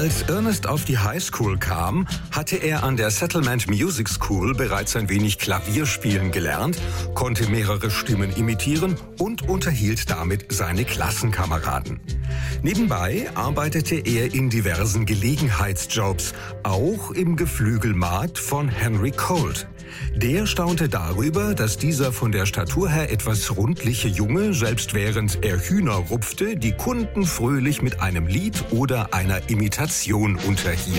Als Ernest auf die Highschool kam, hatte er an der Settlement Music School bereits ein wenig Klavierspielen gelernt, konnte mehrere Stimmen imitieren und unterhielt damit seine Klassenkameraden. Nebenbei arbeitete er in diversen Gelegenheitsjobs, auch im Geflügelmarkt von Henry Colt. Der staunte darüber, dass dieser von der Statur her etwas rundliche Junge, selbst während er Hühner rupfte, die Kunden fröhlich mit einem Lied oder einer Imitation unterhielt.